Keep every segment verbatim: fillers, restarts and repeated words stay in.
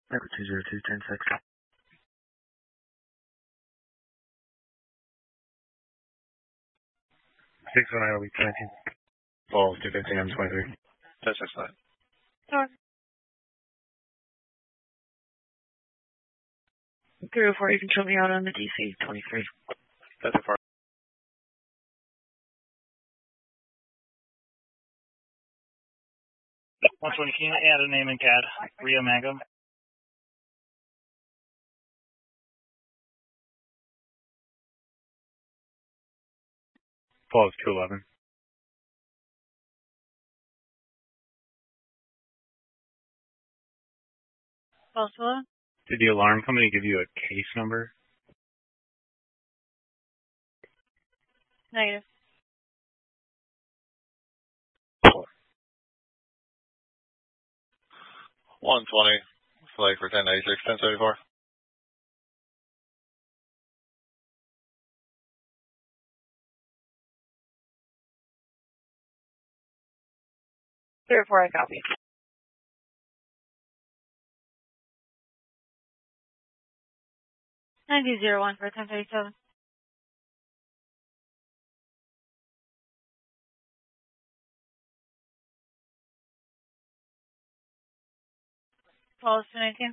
Echo two zero two, ten six. six one nine, will be nineteen. Falls, two fifteen, I'm twenty-three. ten six nine. Sure. three oh four, you can show me out on the D C twenty-three. That's a far. one twenty, can you add a name and C A D? Rio Mango. Falls, two eleven. False hello? Did the alarm company give you a case number? Negative. one twenty, flag for ten ninety-six, ten seventy-four. three oh four, I copy. nine two zero one for ten thirty-seven. Falls, two nineteen.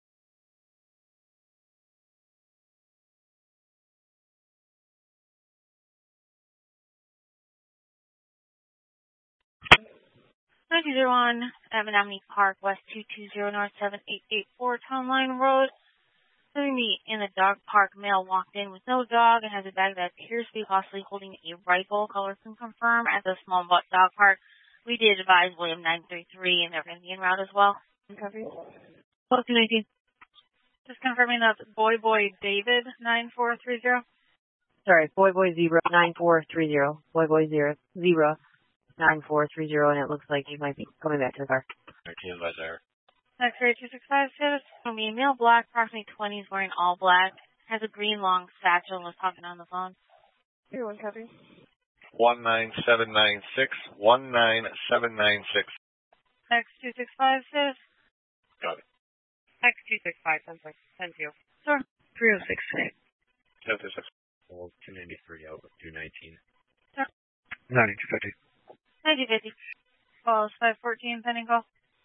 nine two zero one, Avenami Park, West two two zero North seven eight eight four, Town Line Road. Living me in the dog park, male walked in with no dog and has a bag that appears to be possibly holding a rifle. Color can confirm at the small butt dog park. We did advise William nine three three and their Indian route as well. Copy. Falls, two nineteen. Just confirming that's Boy Boy David nine four three zero. Sorry, Boy Boy Zebra nine four three zero. Boy Boy Zero Zebra nine four three zero, and it looks like he might be coming back to the car. thirteen advised there. X-ray two six five status. From me, male black, approximately twenties, wearing all black, has a green long satchel and was talking on the phone. Here, one copy. one nine seven nine six, one nine seven nine six. X two six five status. Got it. X two six five, ten six, ten two. Sure. three oh six today. ten six. Falls, two ninety-three, out with two nineteen. Sure. ninety-two fifty. ninety fifty. Falls, five fourteen, pending call.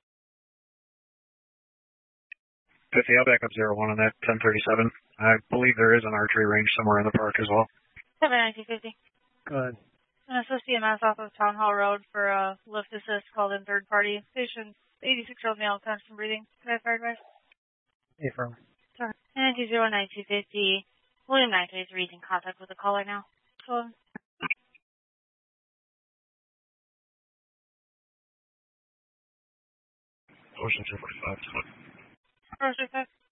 fifty, I'll back up zero one on that, ten thirty-seven. I believe there is an archery range somewhere in the park as well. seven ninety fifty. Go ahead. An associate mass off of Town Hall Road for a lift assist called in third party. Patient, eighty-six-year-old male, constant breathing. Can I fire advice? Affirm. Sorry. nine two zero nine two fifty. William nine three three is in contact with the caller now. So, Ocean two forty-five. Roger,